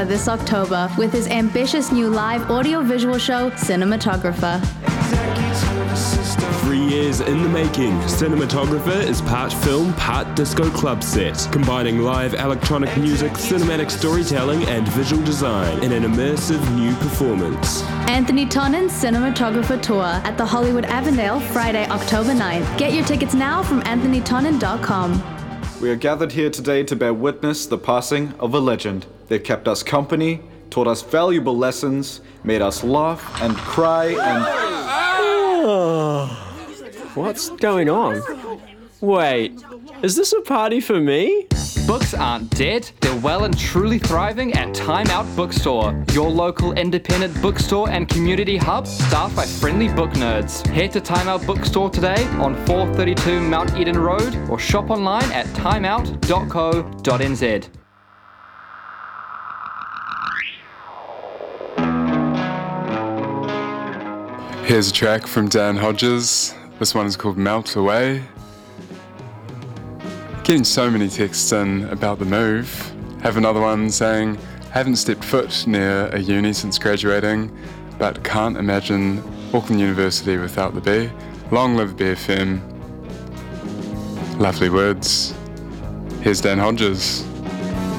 this October with his ambitious new live audio-visual show, Cinematographer. 3 years in the making, Cinematographer is part film, part disco club set, combining live electronic music, cinematic storytelling, and visual design in an immersive new performance. Anthony Tonnen's Cinematographer Tour at the Hollywood Avondale, Friday, October 9th. Get your tickets now from anthonytonnen.com. We are gathered here today to bear witness the passing of a legend. They've kept us company, taught us valuable lessons, made us laugh and cry and... What's going on? Wait, is this a party for me? Books aren't dead, they're well and truly thriving at Time Out Bookstore, your local independent bookstore and community hub staffed by friendly book nerds. Head to Time Out Bookstore today on 432 Mount Eden Road or shop online at timeout.co.nz. Here's a track from Dan Hodges. This one is called Melt Away. Getting so many texts in about the move. Have another one saying, haven't stepped foot near a uni since graduating, but can't imagine Auckland University without the B. Long live BFM. Lovely words. Here's Dan Hodges.